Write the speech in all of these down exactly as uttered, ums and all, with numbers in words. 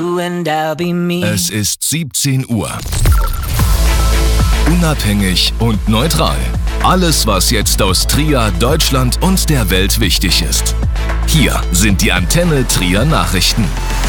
Es ist siebzehn Uhr. Unabhängig und neutral. Alles, was jetzt aus Trier, Deutschland und der Welt wichtig ist. Hier sind die Antenne Trier Nachrichten.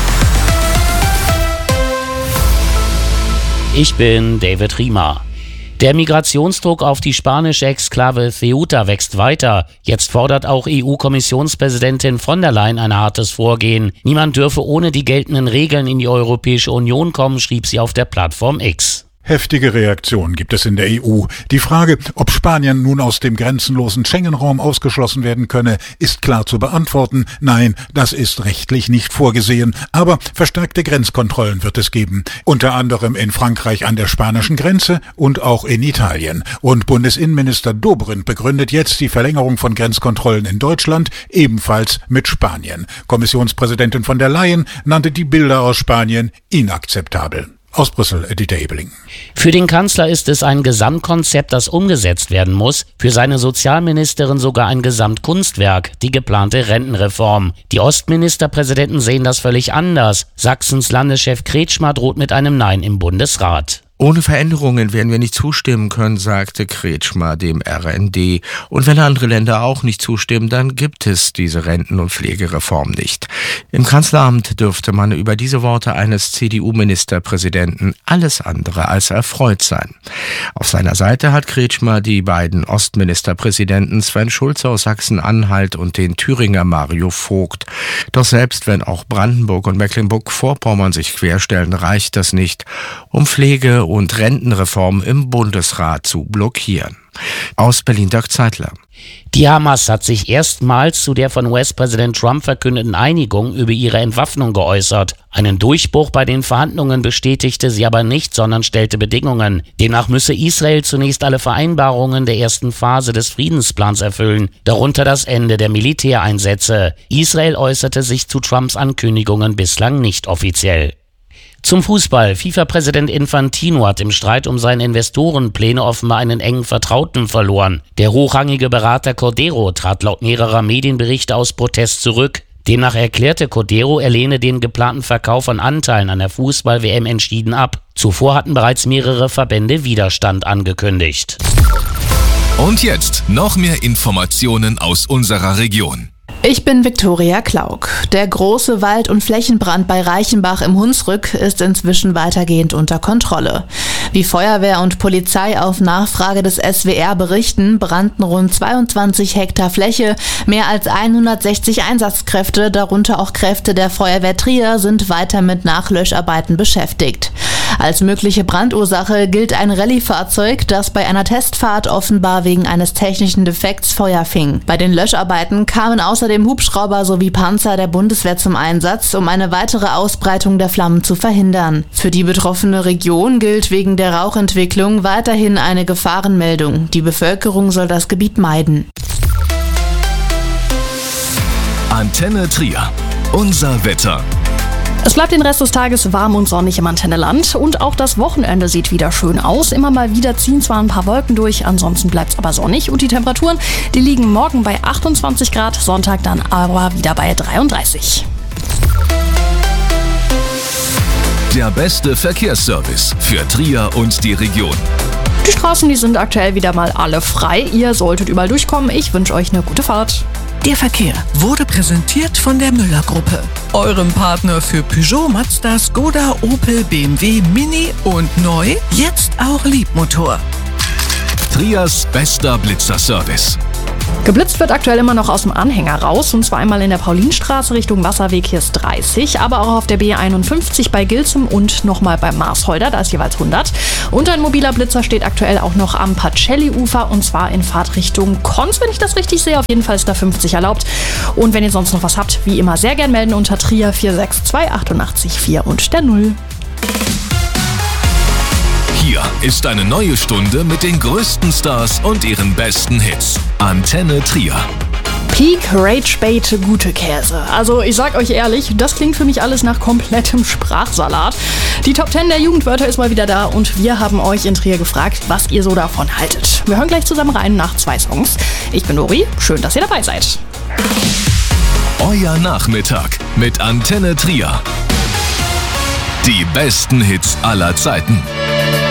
Ich bin David Riemer. Der Migrationsdruck auf die spanische Exklave Ceuta wächst weiter. Jetzt fordert auch E U-Kommissionspräsidentin von der Leyen ein hartes Vorgehen. Niemand dürfe ohne die geltenden Regeln in die Europäische Union kommen, schrieb sie auf der Plattform X. Heftige Reaktionen gibt es in der E U. Die Frage, ob Spanien nun aus dem grenzenlosen Schengen-Raum ausgeschlossen werden könne, ist klar zu beantworten. Nein, das ist rechtlich nicht vorgesehen. Aber verstärkte Grenzkontrollen wird es geben. Unter anderem in Frankreich an der spanischen Grenze und auch in Italien. Und Bundesinnenminister Dobrindt begründet jetzt die Verlängerung von Grenzkontrollen in Deutschland ebenfalls mit Spanien. Kommissionspräsidentin von der Leyen nannte die Bilder aus Spanien inakzeptabel. Aus Brüssel, Dieter Ebeling. Für den Kanzler ist es ein Gesamtkonzept, das umgesetzt werden muss. Für seine Sozialministerin sogar ein Gesamtkunstwerk, die geplante Rentenreform. Die Ostministerpräsidenten sehen das völlig anders. Sachsens Landeschef Kretschmer droht mit einem Nein im Bundesrat. Ohne Veränderungen werden wir nicht zustimmen können, sagte Kretschmer dem R N D. Und wenn andere Länder auch nicht zustimmen, dann gibt es diese Renten- und Pflegereform nicht. Im Kanzleramt dürfte man über diese Worte eines C D U-Ministerpräsidenten alles andere als erfreut sein. Auf seiner Seite hat Kretschmer die beiden Ostministerpräsidenten Sven Schulze aus Sachsen-Anhalt und den Thüringer Mario Vogt. Doch selbst wenn auch Brandenburg und Mecklenburg-Vorpommern sich querstellen, reicht das nicht, um Pflege- und Rentenreform im Bundesrat zu blockieren. Aus Berlin, Dirk Zeitler. Die Hamas hat sich erstmals zu der von U S-Präsident Trump verkündeten Einigung über ihre Entwaffnung geäußert. Einen Durchbruch bei den Verhandlungen bestätigte sie aber nicht, sondern stellte Bedingungen. Demnach müsse Israel zunächst alle Vereinbarungen der ersten Phase des Friedensplans erfüllen, darunter das Ende der Militäreinsätze. Israel äußerte sich zu Trumps Ankündigungen bislang nicht offiziell. Zum Fußball. FIFA-Präsident Infantino hat im Streit um seine Investorenpläne offenbar einen engen Vertrauten verloren. Der hochrangige Berater Cordero trat laut mehrerer Medienberichte aus Protest zurück. Demnach erklärte Cordero, er lehne den geplanten Verkauf von Anteilen an der Fußball-W M entschieden ab. Zuvor hatten bereits mehrere Verbände Widerstand angekündigt. Und jetzt noch mehr Informationen aus unserer Region. Ich bin Viktoria Klauk. Der große Wald- und Flächenbrand bei Reichenbach im Hunsrück ist inzwischen weitergehend unter Kontrolle. Wie Feuerwehr und Polizei auf Nachfrage des S W R berichten, brannten rund zweiundzwanzig Hektar Fläche. Mehr als hundertsechzig Einsatzkräfte, darunter auch Kräfte der Feuerwehr Trier, sind weiter mit Nachlöscharbeiten beschäftigt. Als mögliche Brandursache gilt ein Rallye-Fahrzeug, das bei einer Testfahrt offenbar wegen eines technischen Defekts Feuer fing. Bei den Löscharbeiten kamen außerdem Hubschrauber sowie Panzer der Bundeswehr zum Einsatz, um eine weitere Ausbreitung der Flammen zu verhindern. Für die betroffene Region gilt wegen der Rauchentwicklung weiterhin eine Gefahrenmeldung. Die Bevölkerung soll das Gebiet meiden. Antenne Trier. Unser Wetter. Es bleibt den Rest des Tages warm und sonnig im Antenneland und auch das Wochenende sieht wieder schön aus. Immer mal wieder ziehen zwar ein paar Wolken durch, ansonsten bleibt es aber sonnig und die Temperaturen, die liegen morgen bei achtundzwanzig Grad, Sonntag dann aber wieder bei dreiunddreißig. Der beste Verkehrsservice für Trier und die Region. Die Straßen, die sind aktuell wieder mal alle frei. Ihr solltet überall durchkommen. Ich wünsche euch eine gute Fahrt. Der Verkehr wurde präsentiert von der Müller-Gruppe, eurem Partner für Peugeot, Mazda, Skoda, Opel, B M W, Mini und neu, jetzt auch Liebmotor. Triers bester Blitzerservice. Geblitzt wird aktuell immer noch aus dem Anhänger raus, und zwar einmal in der Paulinstraße Richtung Wasserweg, hier ist dreißig, aber auch auf der B einundfünfzig bei Gilzum und nochmal beim Marsholder, da ist jeweils hundert. Und ein mobiler Blitzer steht aktuell auch noch am Pacelli-Ufer, und zwar in Fahrtrichtung Konz, wenn ich das richtig sehe. Auf jeden Fall ist da fünfzig erlaubt. Und wenn ihr sonst noch was habt, wie immer sehr gern melden unter Trier vier sechs zwei achtundachtzig vier und der Null. Hier ist eine neue Stunde mit den größten Stars und ihren besten Hits. Antenne Trier. Peak Rage Bait Gute Käse. Also ich sag euch ehrlich, das klingt für mich alles nach komplettem Sprachsalat. Die Top zehn der Jugendwörter ist mal wieder da und wir haben euch in Trier gefragt, was ihr so davon haltet. Wir hören gleich zusammen rein nach zwei Songs. Ich bin Nori, schön, dass ihr dabei seid. Euer Nachmittag mit Antenne Trier. Die besten Hits aller Zeiten.